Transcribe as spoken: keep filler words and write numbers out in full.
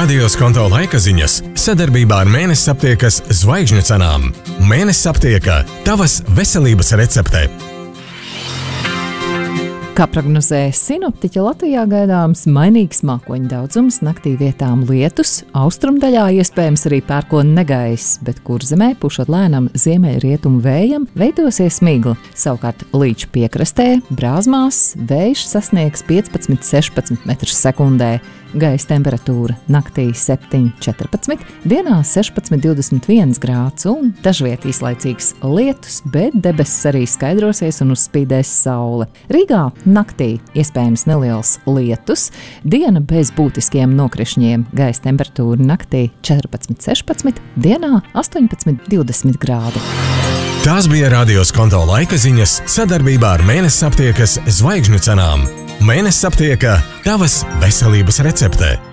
Radio Skonto laika ziņas sadarbībā ar Mēnesis aptiekas zvaigžņu cenām. Mēnesis aptieka – tavas veselības recepte. Kā prognozē sinoptiķi, Latvijā gaidāms mainīgs mākoņu daudzums, naktī vietām lietus, austrumdaļā iespējams arī pērkona negaiss, bet Kurzemē pušot lēnam ziemeļrietumu vējam veidosies smigla. Savukārt līča piekrastē, Brāzmās, vējš sasniegs piecpadsmit līdz sešpadsmit metrus sekundē. Gaisa temperatūra naktī septiņi četrpadsmit, dienā sešpadsmit divdesmit viens grāds un dažviet īslaicīgs lietus, bet debesis arī skaidrosies un uzspīdēs saule. Rīgā naktī iespējams neliels lietus, diena bez būtiskiem nokrišņiem, gaisa temperatūra naktī četrpadsmit sešpadsmit, dienā astoņpadsmit divdesmit grādi. Tās bija Radio Skonto laika ziņas sadarbībā ar Mēnesis aptiekas zvaigžņu cenām. Mēnesis aptieka – tavas veselības recepte.